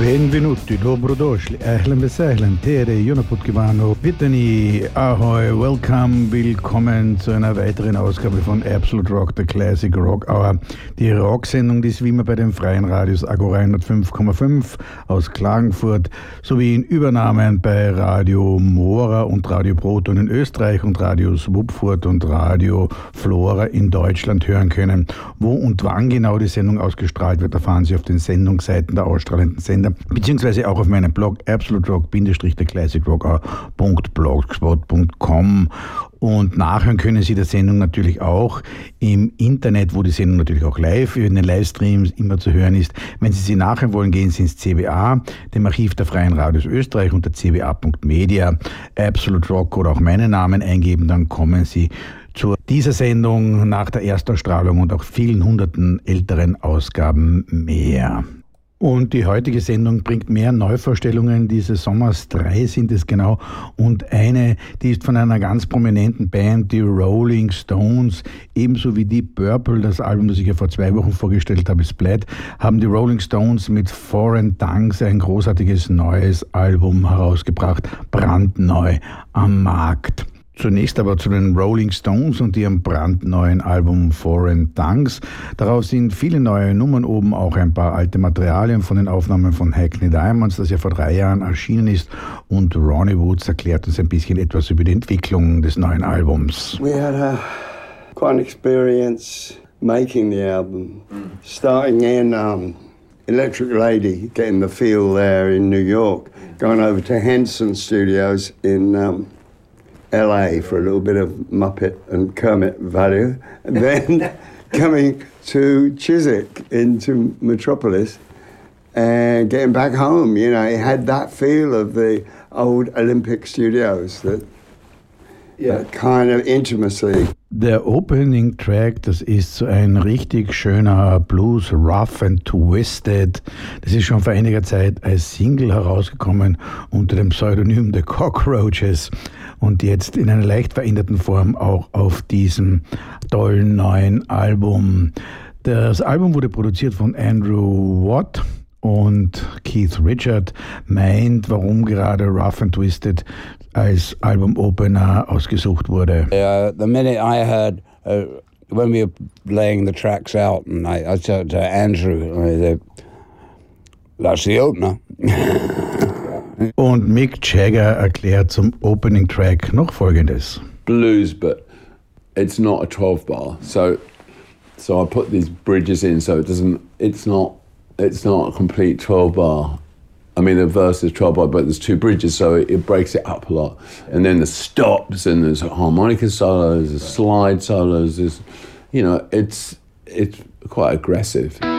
Benvenuti, dobrodošli, ahlan vesahlan, tere, Jonaputgivano, Vitani, Ahoy, welcome, willkommen zu einer weiteren Ausgabe von Absolute Rock, the Classic Rock Hour. Die Rocksendung, die ist wie immer bei den freien Radios Agora 105,5 aus Klagenfurt, sowie in Übernahmen bei Radio Mora und Radio Proton in Österreich und Radio Swupfurt und Radio Flora in Deutschland hören können. Wo und wann genau die Sendung ausgestrahlt wird, erfahren Sie auf den Sendungsseiten der ausstrahlenden Sender, beziehungsweise auch auf meinem Blog absoluterock-classicrock.blogspot.com. Und nachhören können Sie der Sendung natürlich auch im Internet, wo die Sendung natürlich auch live in den Livestreams immer zu hören ist. Wenn Sie sie nachhören wollen, gehen Sie ins CBA, dem Archiv der Freien Radios Österreich, unter cba.media, Absolute Rock oder auch meinen Namen eingeben, dann kommen Sie zu dieser Sendung nach der Erstausstrahlung und auch vielen hunderten älteren Ausgaben mehr. Und die heutige Sendung bringt mehr Neuvorstellungen dieses Sommers. 3 sind es genau. Und eine, die ist von einer ganz prominenten Band, die Rolling Stones, ebenso wie Deep Purple, das Album, das ich ja vor 2 Wochen vorgestellt habe, Splat, haben die Rolling Stones mit Foreign Tongues ein großartiges neues Album herausgebracht, brandneu am Markt. Zunächst aber zu den Rolling Stones und ihrem brandneuen Album Foreign Tongues. Darauf sind viele neue Nummern oben, auch ein paar alte Materialien von den Aufnahmen von Hackney Diamonds, das ja vor 3 Jahren erschienen ist. Und Ronnie Woods erklärt uns ein bisschen etwas über die Entwicklung des neuen Albums. We had quite an experience making the album, starting in Electric Lady, getting the feel there in New York, going over to Henson Studios in LA for a little bit of Muppet and Kermit value, and then coming to Chiswick into Metropolis and getting back home. You know, it had that feel of the old Olympic studios, that kind of intimacy. Der Opening Track, das ist so ein richtig schöner Blues, Rough and Twisted. Das ist schon vor einiger Zeit als Single herausgekommen unter dem Pseudonym The Cockroaches und jetzt in einer leicht veränderten Form auch auf diesem tollen neuen Album. Das Album wurde produziert von Andrew Watt und Keith Richard meint, warum gerade Rough and Twisted als Album-Opener ausgesucht wurde. The minute I heard, when we were laying the tracks out, and I said to Andrew, that's the opener. Und Mick Jagger erklärt zum Opening Track noch Folgendes. Blues, but it's not a 12-bar. So I put these bridges in, so it's not a complete 12-bar. I mean, the verse is 12-bar, but there's 2 bridges, so it breaks it up a lot. And then there's stops, and there's harmonica solos, there's slide solos. There's, you know, it's quite aggressive.